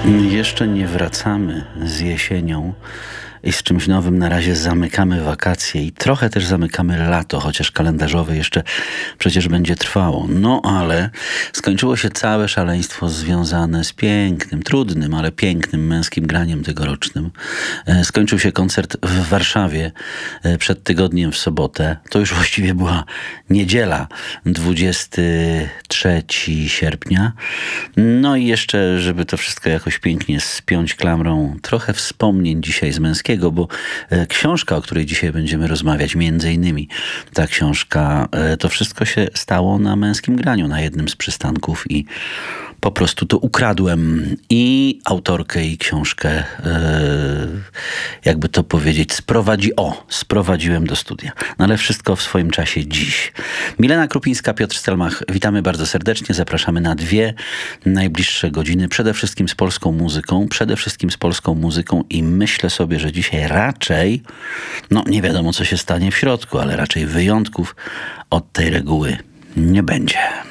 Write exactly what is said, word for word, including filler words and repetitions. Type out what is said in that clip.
Jeszcze nie wracamy z jesienią i z czymś nowym. Na razie zamykamy wakacje i trochę też zamykamy lato, chociaż kalendarzowe jeszcze przecież będzie trwało. No ale skończyło się całe szaleństwo związane z pięknym, trudnym, ale pięknym męskim graniem tegorocznym. Skończył się koncert w Warszawie przed tygodniem w sobotę. To już właściwie była niedziela, dwudziestego trzeciego sierpnia. No i jeszcze, żeby to wszystko jakoś pięknie spiąć klamrą, trochę wspomnień dzisiaj z męskiego, bo książka, o której dzisiaj będziemy rozmawiać, między innymi ta książka, to wszystko się stało na męskim graniu, na jednym z przystanków i po prostu to ukradłem i autorkę, i książkę, jakby to powiedzieć, sprowadzi, o, sprowadziłem do studia. No ale wszystko w swoim czasie dziś. Milena Krupińska, Piotr Stelmach, witamy bardzo serdecznie. Zapraszamy na dwie najbliższe godziny. Przede wszystkim z polską muzyką, przede wszystkim z polską muzyką i myślę sobie, że dzisiaj raczej, no nie wiadomo co się stanie w środku, ale raczej wyjątków od tej reguły nie będzie.